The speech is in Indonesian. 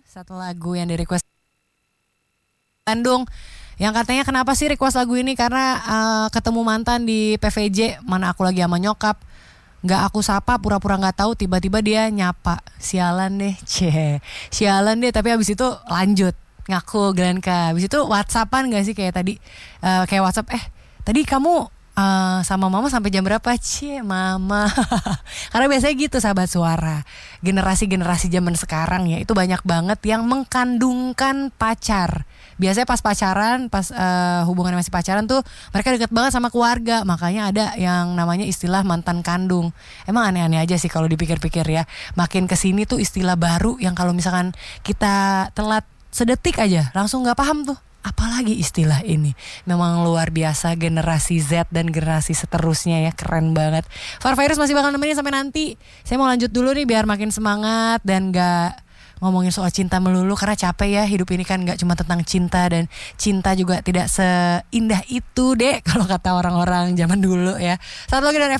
Satu lagu yang di request Bandung. Yang katanya kenapa sih request lagu ini? Karena ketemu mantan di PVJ. Mana aku lagi sama nyokap, nggak aku sapa, pura-pura nggak tahu, tiba-tiba dia nyapa. Sialan deh, sialan deh. Tapi abis itu lanjut ngaku Glenka. Abis itu WhatsAppan nggak sih kayak tadi, kayak WhatsApp. Tadi kamu sama mama sampai jam berapa? Mama. Karena biasanya gitu sahabat suara. Generasi-generasi zaman sekarang ya, itu banyak banget yang mengkandungkan pacar. Biasanya pas pacaran, pas hubungan masih pacaran tuh mereka deket banget sama keluarga. Makanya ada yang namanya istilah mantan kandung. Emang aneh-aneh aja sih kalau dipikir-pikir ya. Makin kesini tuh istilah baru yang kalau misalkan kita telat sedetik aja langsung gak paham tuh. Apalagi istilah ini. Memang luar biasa generasi Z dan generasi seterusnya ya. Keren banget. Farvirus masih bakal nemenin sampai nanti. Saya mau lanjut dulu nih biar makin semangat dan gak ngomongin soal cinta melulu. Karena capek ya, hidup ini kan gak cuma tentang cinta. Dan cinta juga tidak seindah itu deh kalau kata orang-orang zaman dulu ya. Satu lagi dari